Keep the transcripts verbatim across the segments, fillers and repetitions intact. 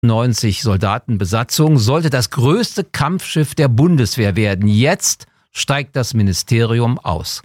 neunzig Soldaten Besatzung, sollte das größte Kampfschiff der Bundeswehr werden. Jetzt steigt das Ministerium aus.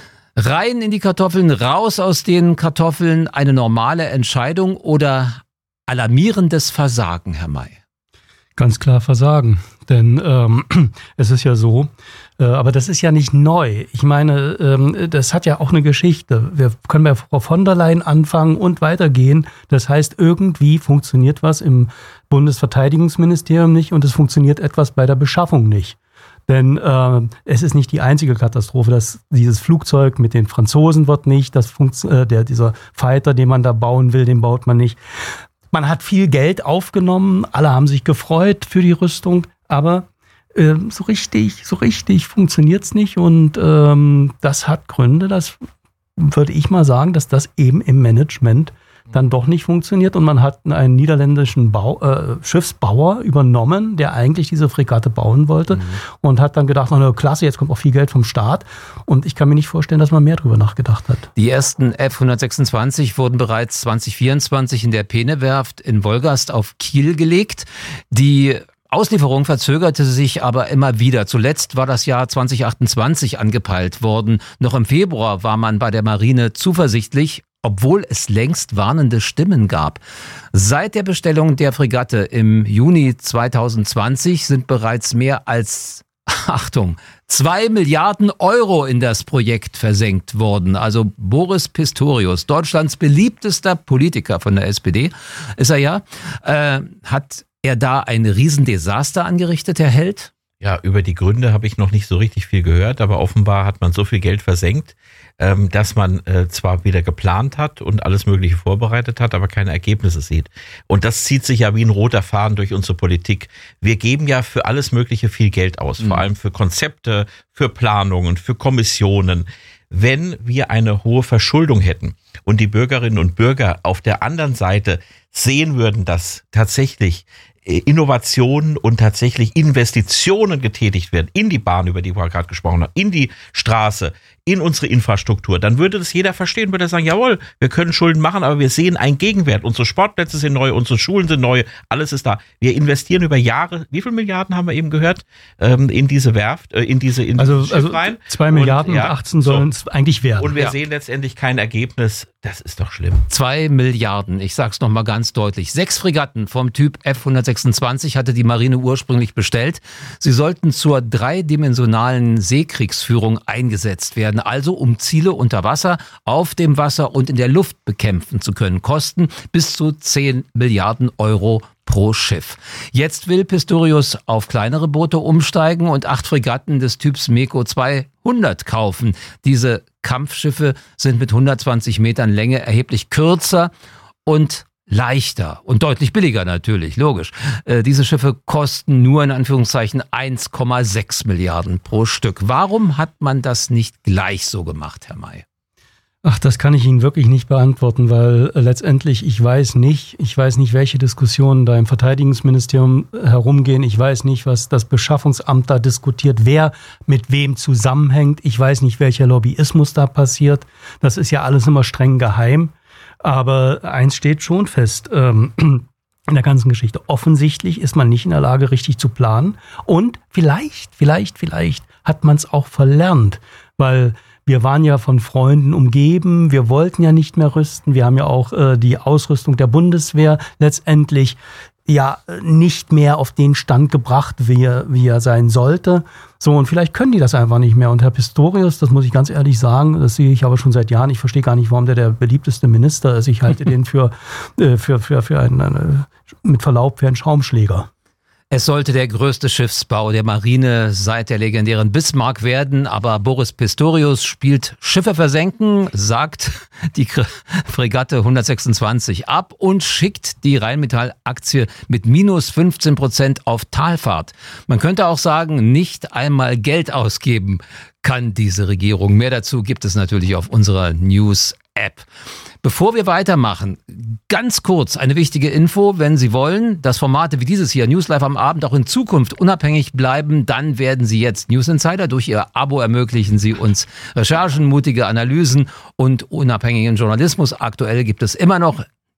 Rein in die Kartoffeln, raus aus den Kartoffeln, eine normale Entscheidung oder alarmierendes Versagen, Herr May? Ganz klar Versagen, denn ähm, es ist ja so, äh, aber das ist ja nicht neu. Ich meine, ähm, das hat ja auch eine Geschichte. Wir können bei Frau von der Leyen anfangen und weitergehen. Das heißt, irgendwie funktioniert was im Bundesverteidigungsministerium nicht und es funktioniert etwas bei der Beschaffung nicht. Denn äh, es ist nicht die einzige Katastrophe, dass dieses Flugzeug mit den Franzosen wird nicht, das Funkt- äh, der, dieser Fighter, den man da bauen will, den baut man nicht. Man hat viel Geld aufgenommen, alle haben sich gefreut für die Rüstung, aber äh, so richtig, so richtig funktioniert's nicht und ähm, das hat Gründe, das würde ich mal sagen, dass das eben im Management dann doch nicht funktioniert und man hat einen niederländischen Bau, äh, Schiffsbauer übernommen, der eigentlich diese Fregatte bauen wollte mhm. und hat dann gedacht, na klasse, jetzt kommt auch viel Geld vom Staat und ich kann mir nicht vorstellen, dass man mehr drüber nachgedacht hat. Die ersten F hundertsechsundzwanzig wurden bereits zwanzig vierundzwanzig in der Peene-Werft in Wolgast auf Kiel gelegt. Die Auslieferung verzögerte sich aber immer wieder. Zuletzt war das Jahr zwanzig achtundzwanzig angepeilt worden. Noch im Februar war man bei der Marine zuversichtlich, obwohl es längst warnende Stimmen gab. Seit der Bestellung der Fregatte im Juni zweitausendzwanzig sind bereits mehr als, Achtung, zwei Milliarden Euro in das Projekt versenkt worden. Also Boris Pistorius, Deutschlands beliebtester Politiker von der S P D, ist er ja, äh, hat er da ein Riesendesaster angerichtet, Herr Held? Ja, über die Gründe habe ich noch nicht so richtig viel gehört, aber offenbar hat man so viel Geld versenkt, ähm, dass man äh, zwar wieder geplant hat und alles Mögliche vorbereitet hat, aber keine Ergebnisse sieht. Und das zieht sich ja wie ein roter Faden durch unsere Politik. Wir geben ja für alles Mögliche viel Geld aus, mhm. vor allem für Konzepte, für Planungen, für Kommissionen. Wenn wir eine hohe Verschuldung hätten und die Bürgerinnen und Bürger auf der anderen Seite sehen würden, dass tatsächlich Innovationen und tatsächlich Investitionen getätigt werden in die Bahn, über die wir gerade gesprochen haben, in die Straße, in unsere Infrastruktur, dann würde das jeder verstehen, würde sagen, jawohl, wir können Schulden machen, aber wir sehen einen Gegenwert. Unsere Sportplätze sind neu, unsere Schulen sind neu, alles ist da. Wir investieren über Jahre, wie viel Milliarden haben wir eben gehört, ähm, in diese Werft, äh, in diese in also, dieses Schiff also rein. Zwei Milliarden und, ja, und achtzehn sollen es so eigentlich werden. Und wir ja. sehen letztendlich kein Ergebnis. Das ist doch schlimm. Zwei Milliarden, ich sag's nochmal ganz deutlich. Sechs Fregatten vom Typ F hundertsechsundzwanzig hatte die Marine ursprünglich bestellt. Sie sollten zur dreidimensionalen Seekriegsführung eingesetzt werden, also um Ziele unter Wasser, auf dem Wasser und in der Luft bekämpfen zu können. Kosten bis zu zehn Milliarden Euro pro Schiff. Jetzt will Pistorius auf kleinere Boote umsteigen und acht Fregatten des Typs MEKO zweihundert kaufen. Diese Kampfschiffe sind mit hundertzwanzig Metern Länge erheblich kürzer und leichter und deutlich billiger natürlich, logisch. Äh, diese Schiffe kosten nur in Anführungszeichen eins Komma sechs Milliarden pro Stück. Warum hat man das nicht gleich so gemacht, Herr May? Ach, das kann ich Ihnen wirklich nicht beantworten, weil äh, letztendlich ich weiß nicht, ich weiß nicht, welche Diskussionen da im Verteidigungsministerium herumgehen. Ich weiß nicht, was das Beschaffungsamt da diskutiert, wer mit wem zusammenhängt. Ich weiß nicht, welcher Lobbyismus da passiert. Das ist ja alles immer streng geheim. Aber eins steht schon fest, ähm, in der ganzen Geschichte. Offensichtlich ist man nicht in der Lage, richtig zu planen. Und vielleicht, vielleicht, vielleicht hat man es auch verlernt, weil wir waren ja von Freunden umgeben, wir wollten ja nicht mehr rüsten, wir haben ja auch äh, die Ausrüstung der Bundeswehr letztendlich ja nicht mehr auf den Stand gebracht, wie er, wie er sein sollte. So, und vielleicht können die das einfach nicht mehr. Und Herr Pistorius, das muss ich ganz ehrlich sagen, das sehe ich aber schon seit Jahren, ich verstehe gar nicht, warum der der beliebteste Minister ist. Ich halte den für, äh, für, für, für einen, eine, mit Verlaub, für einen Schaumschläger. Es sollte der größte Schiffsbau der Marine seit der legendären Bismarck werden, aber Boris Pistorius spielt Schiffe versenken, sagt die Fregatte hundertsechsundzwanzig ab und schickt die Rheinmetall-Aktie mit minus fünfzehn Prozent auf Talfahrt. Man könnte auch sagen, nicht einmal Geld ausgeben kann diese Regierung. Mehr dazu gibt es natürlich auf unserer News-App. Bevor wir weitermachen, ganz kurz eine wichtige Info, wenn Sie wollen, dass Formate wie dieses hier, News Live am Abend, auch in Zukunft unabhängig bleiben, dann werden Sie jetzt News Insider. Durch Ihr Abo ermöglichen Sie uns Recherchen, mutige Analysen und unabhängigen Journalismus. Aktuell gibt es immer noch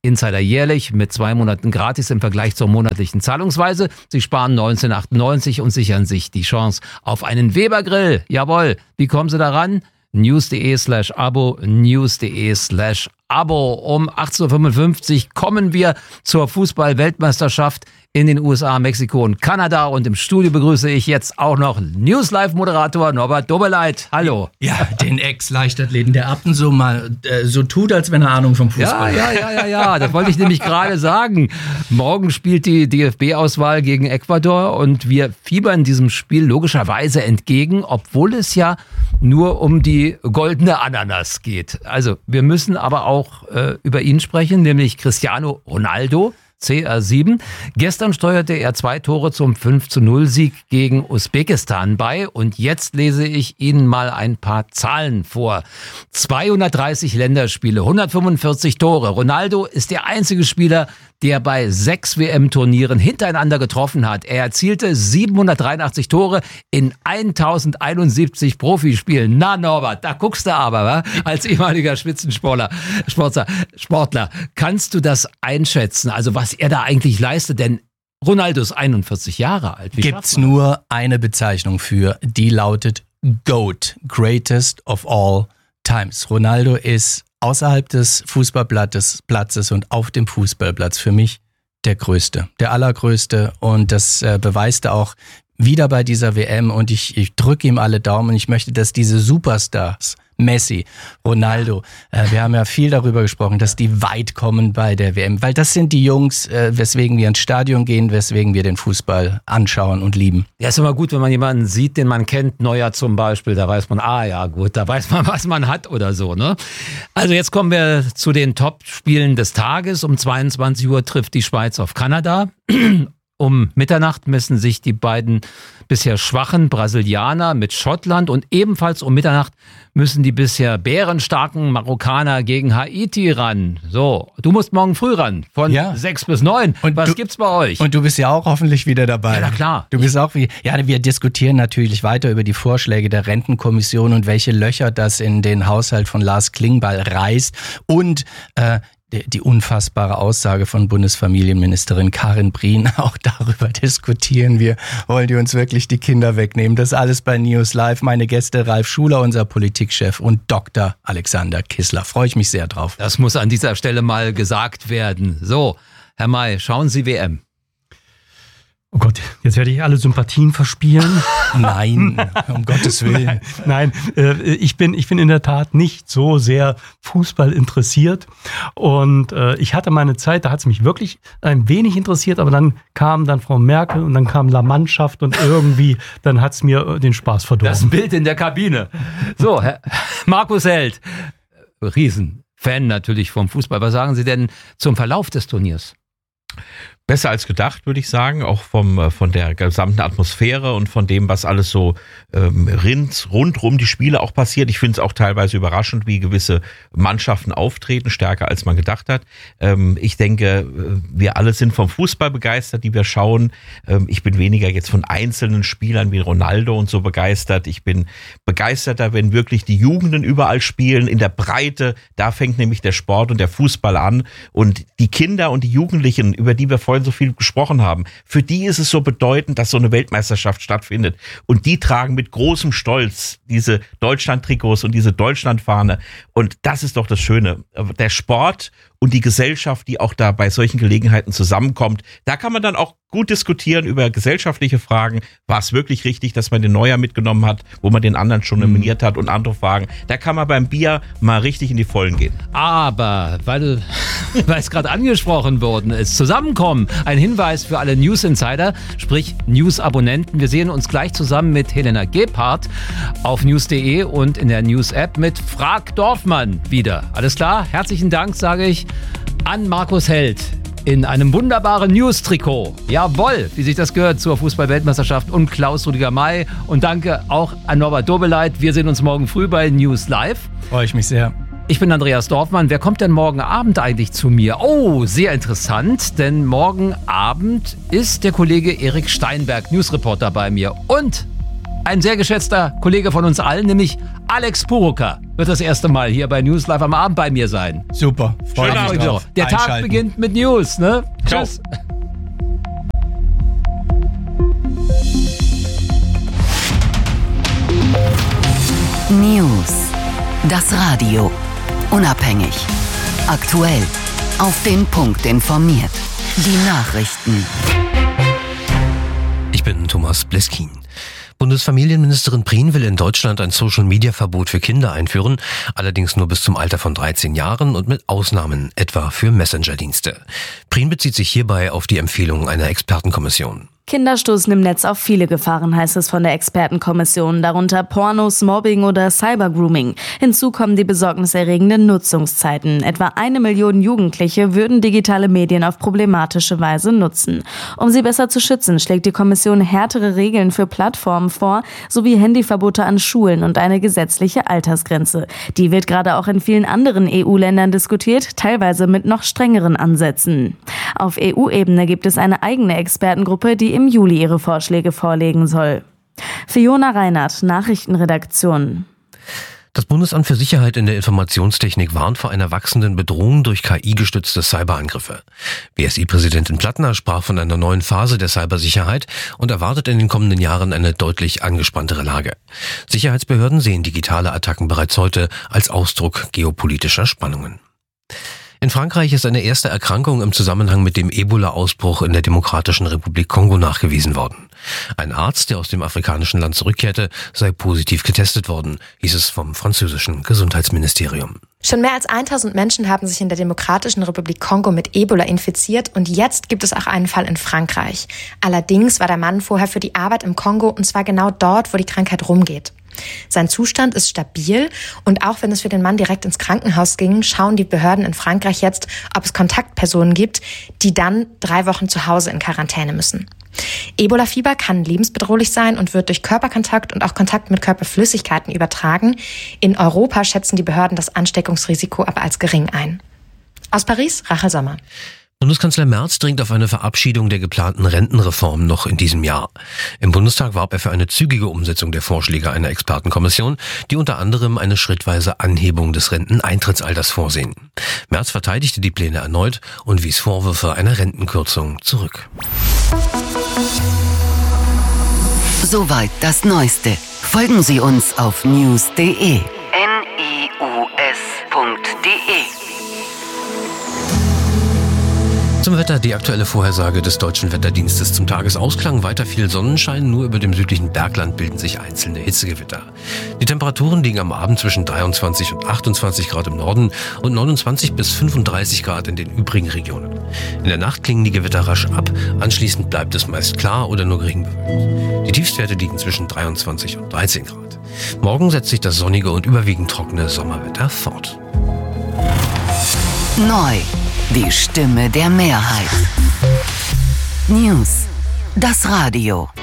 Insider jährlich mit zwei Monaten gratis im Vergleich zur monatlichen Zahlungsweise. Sie sparen neunzehn achtundneunzig und sichern sich die Chance auf einen Weber-Grill. Jawohl, wie kommen Sie daran? news.de slash abo, news.de slash abo. Um achtzehn Uhr fünfundfünfzig kommen wir zur Fußball-Weltmeisterschaft in den U S A, Mexiko und Kanada. Und im Studio begrüße ich jetzt auch noch News-Live-Moderator Norbert Dobbeleit. Hallo. Ja, den Ex-Leichtathleten, der ab und so mal äh, so tut, als wenn er Ahnung vom Fußball hat. Ja, ja, ja, ja, ja. Das wollte ich nämlich gerade sagen. Morgen spielt die D F B-Auswahl gegen Ecuador und wir fiebern diesem Spiel logischerweise entgegen, obwohl es ja nur um die goldene Ananas geht. Also wir müssen aber auch äh, über ihn sprechen, nämlich Cristiano Ronaldo. C R sieben. Gestern steuerte er zwei Tore zum fünf zu null Sieg gegen Usbekistan bei und jetzt lese ich Ihnen mal ein paar Zahlen vor. zweihundertdreißig Länderspiele, hundertfünfundvierzig Tore. Ronaldo ist der einzige Spieler, der bei sechs W M-Turnieren hintereinander getroffen hat. Er erzielte siebenhundertdreiundachtzig Tore in tausendeinundsiebzig Profispielen. Na Norbert, da guckst du aber, wa? Als ehemaliger Spitzensportler, Sportler, Sportler, kannst du das einschätzen? Also was er da eigentlich leistet, denn Ronaldo ist einundvierzig Jahre alt. Wie Gibt's nur eine Bezeichnung für, die lautet GOAT, Greatest of All Times. Ronaldo ist außerhalb des Fußballplatzes Platzes und auf dem Fußballplatz für mich der Größte, der Allergrößte. Und das äh, beweist er auch wieder bei dieser W M. Und ich, ich drücke ihm alle Daumen. Ich möchte, dass diese Superstars, Messi, Ronaldo, äh, wir haben ja viel darüber gesprochen, dass die weit kommen bei der W M. Weil das sind die Jungs, äh, weswegen wir ins Stadion gehen, weswegen wir den Fußball anschauen und lieben. Ja, ist immer gut, wenn man jemanden sieht, den man kennt, Neuer zum Beispiel, da weiß man, ah ja gut, da weiß man, was man hat oder so, ne? Also jetzt kommen wir zu den Top-Spielen des Tages. Um zweiundzwanzig Uhr trifft die Schweiz auf Kanada. Um Mitternacht messen sich die beiden bisher schwachen Brasilianer mit Schottland und ebenfalls um Mitternacht müssen die bisher bärenstarken Marokkaner gegen Haiti ran. So, du musst morgen früh ran, von ja. sechs bis neun. Und was du, gibt's bei euch? Und du bist ja auch hoffentlich wieder dabei. Ja, na klar. Du bist auch wie, ja, wir diskutieren natürlich weiter über die Vorschläge der Rentenkommission und welche Löcher das in den Haushalt von Lars Klingbeil reißt und äh, die unfassbare Aussage von Bundesfamilienministerin Karin Prien, auch darüber diskutieren wir. Wollen die uns wirklich die Kinder wegnehmen? Das alles bei News Live. Meine Gäste Ralf Schuler, unser Politikchef, und Doktor Alexander Kissler. Freue ich mich sehr drauf. Das muss an dieser Stelle mal gesagt werden. So, Herr May, schauen Sie W M. Oh Gott, jetzt werde ich alle Sympathien verspielen. Nein, um Gottes Willen. Nein, nein äh, ich bin, ich bin in der Tat nicht so sehr Fußball interessiert. Und äh, ich hatte meine Zeit, da hat es mich wirklich ein wenig interessiert, aber dann kam dann Frau Merkel und dann kam La Mannschaft und irgendwie, dann hat es mir den Spaß verdorben. Das Bild in der Kabine. So, Herr Markus Held, Riesenfan natürlich vom Fußball. Was sagen Sie denn zum Verlauf des Turniers? Besser als gedacht, würde ich sagen, auch vom, von der gesamten Atmosphäre und von dem, was alles so ähm, rund, rundrum die Spiele auch passiert. Ich finde es auch teilweise überraschend, wie gewisse Mannschaften auftreten, stärker als man gedacht hat. Ähm, ich denke, wir alle sind vom Fußball begeistert, die wir schauen. Ähm, ich bin weniger jetzt von einzelnen Spielern wie Ronaldo und so begeistert. Ich bin begeisterter, wenn wirklich die Jugenden überall spielen, in der Breite. Da fängt nämlich der Sport und der Fußball an. Und die Kinder und die Jugendlichen, über die wir vorhin so viel gesprochen haben, für die ist es so bedeutend, dass so eine Weltmeisterschaft stattfindet. Und die tragen mit großem Stolz diese Deutschland-Trikots und diese Deutschlandfahne. Und das ist doch das Schöne. Der Sport und die Gesellschaft, die auch da bei solchen Gelegenheiten zusammenkommt, da kann man dann auch gut diskutieren über gesellschaftliche Fragen. War es wirklich richtig, dass man den Neuer mitgenommen hat, wo man den anderen schon nominiert hat und andere Fragen. Da kann man beim Bier mal richtig in die Vollen gehen. Aber, weil, weil es gerade angesprochen worden ist, zusammenkommen. Ein Hinweis für alle News Insider, sprich News-Abonnenten. Wir sehen uns gleich zusammen mit Helena Gebhardt auf news punkt de und in der News-App mit Frag Dorfmann wieder. Alles klar? Herzlichen Dank, sage ich, an Markus Held in einem wunderbaren News-Trikot. Jawohl, wie sich das gehört zur Fußball-Weltmeisterschaft und Klaus Rudiger May. Und danke auch an Norbert Dobbeleit. Wir sehen uns morgen früh bei News Live. Freue ich mich sehr. Ich bin Andreas Dorfmann. Wer kommt denn morgen Abend eigentlich zu mir? Oh, sehr interessant, denn morgen Abend ist der Kollege Erik Steinberg, Newsreporter, bei mir. Und ein sehr geschätzter Kollege von uns allen, nämlich Alex Purucker. wird das erste Mal hier bei News Live am Abend bei mir sein. Super. Schönen Abend So, der Tag beginnt mit News, ne? Ciao. Tschüss. News. Das Radio. Unabhängig. Aktuell. Auf den Punkt informiert. Die Nachrichten. Ich bin Thomas Bleskin. Bundesfamilienministerin Prien will in Deutschland ein Social-Media-Verbot für Kinder einführen, allerdings nur bis zum Alter von dreizehn Jahren und mit Ausnahmen, etwa für Messenger-Dienste. Prien bezieht sich hierbei auf die Empfehlung einer Expertenkommission. Kinder stoßen im Netz auf viele Gefahren, heißt es von der Expertenkommission, darunter Pornos, Mobbing oder Cybergrooming. Hinzu kommen die besorgniserregenden Nutzungszeiten. Etwa eine Million Jugendliche würden digitale Medien auf problematische Weise nutzen. Um sie besser zu schützen, schlägt die Kommission härtere Regeln für Plattformen vor, sowie Handyverbote an Schulen und eine gesetzliche Altersgrenze. Die wird gerade auch in vielen anderen E U-Ländern diskutiert, teilweise mit noch strengeren Ansätzen. Auf E U-Ebene gibt es eine eigene Expertengruppe, die im Juli ihre Vorschläge vorlegen soll. Fiona Reinhardt, Nachrichtenredaktion. Das Bundesamt für Sicherheit in der Informationstechnik warnt vor einer wachsenden Bedrohung durch K I-gestützte Cyberangriffe. B S I-Präsidentin Plattner sprach von einer neuen Phase der Cybersicherheit und erwartet in den kommenden Jahren eine deutlich angespanntere Lage. Sicherheitsbehörden sehen digitale Attacken bereits heute als Ausdruck geopolitischer Spannungen. In Frankreich ist eine erste Erkrankung im Zusammenhang mit dem Ebola-Ausbruch in der Demokratischen Republik Kongo nachgewiesen worden. Ein Arzt, der aus dem afrikanischen Land zurückkehrte, sei positiv getestet worden, hieß es vom französischen Gesundheitsministerium. Schon mehr als tausend Menschen haben sich in der Demokratischen Republik Kongo mit Ebola infiziert und jetzt gibt es auch einen Fall in Frankreich. Allerdings war der Mann vorher für die Arbeit im Kongo und zwar genau dort, wo die Krankheit rumgeht. Sein Zustand ist stabil und auch wenn es für den Mann direkt ins Krankenhaus ging, schauen die Behörden in Frankreich jetzt, ob es Kontaktpersonen gibt, die dann drei Wochen zu Hause in Quarantäne müssen. Ebola-Fieber kann lebensbedrohlich sein und wird durch Körperkontakt und auch Kontakt mit Körperflüssigkeiten übertragen. In Europa schätzen die Behörden das Ansteckungsrisiko aber als gering ein. Aus Paris, Rachel Sommer. Bundeskanzler Merz dringt auf eine Verabschiedung der geplanten Rentenreform noch in diesem Jahr. Im Bundestag warb er für eine zügige Umsetzung der Vorschläge einer Expertenkommission, die unter anderem eine schrittweise Anhebung des Renteneintrittsalters vorsehen. Merz verteidigte die Pläne erneut und wies Vorwürfe einer Rentenkürzung zurück. Soweit das Neueste. Folgen Sie uns auf news punkt de. N I U S punkt de. Zum Wetter die aktuelle Vorhersage des Deutschen Wetterdienstes zum Tagesausklang. Weiter viel Sonnenschein, nur über dem südlichen Bergland bilden sich einzelne Hitzegewitter. Die Temperaturen liegen am Abend zwischen dreiundzwanzig und achtundzwanzig Grad im Norden und neunundzwanzig bis fünfunddreißig Grad in den übrigen Regionen. In der Nacht klingen die Gewitter rasch ab, anschließend bleibt es meist klar oder nur gering bewölkt. Die Tiefstwerte liegen zwischen dreiundzwanzig und dreizehn Grad. Morgen setzt sich das sonnige und überwiegend trockene Sommerwetter fort. Neu. Die Stimme der Mehrheit. News. Das Radio.